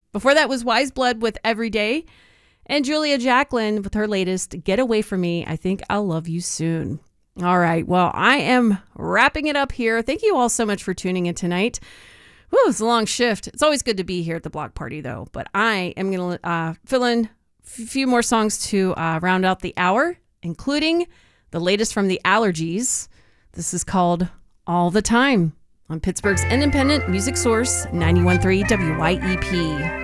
Before that was Wise Blood with Every Day. And Julia Jacqueline with her latest, Get Away From Me, I Think I'll Love You Soon. All right, well, I am wrapping it up here. Thank you all so much for tuning in tonight. Woo, it's a long shift. It's always good to be here at the block party, though. But I am going to fill in a few more songs to round out the hour, including the latest from the Allergies. This is called All the Time on Pittsburgh's independent music source, 91.3 WYEP.